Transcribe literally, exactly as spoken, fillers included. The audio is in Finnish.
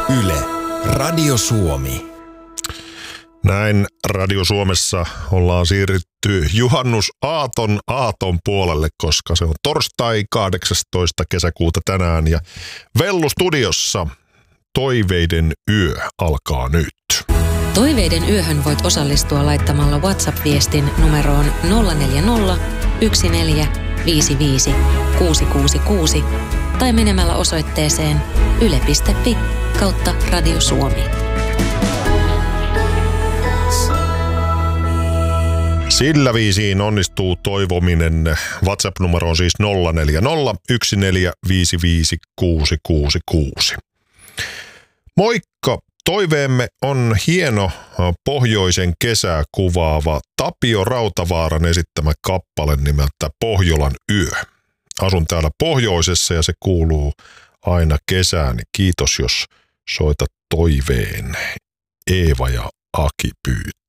Yle, Radio Suomi. Näin Radio Suomessa ollaan siirrytty juhannusaaton aaton puolelle, koska se on torstai kahdeksastoista kesäkuuta tänään ja Vellu studiossa Toiveiden yö alkaa nyt. Toiveiden yöhön voit osallistua laittamalla WhatsApp-viestin numeroon nolla neljä nolla, yksi neljä, viisi viisi, kuusi kuusi kuusi tai menemällä osoitteeseen yle piste fi kautta Radio Suomi. Sillä viisiin onnistuu toivominen. WhatsApp-numero on siis nolla neljä nolla, yksi neljä, viisi viisi, kuusi kuusi kuusi. Moikka! Toiveemme on hieno pohjoisen kesää kuvaava Tapio Rautavaaran esittämä kappale nimeltä Pohjolan yö. Asun täällä pohjoisessa ja se kuuluu aina kesään. Kiitos, jos soitat toiveen. Eeva ja Aki pyytää.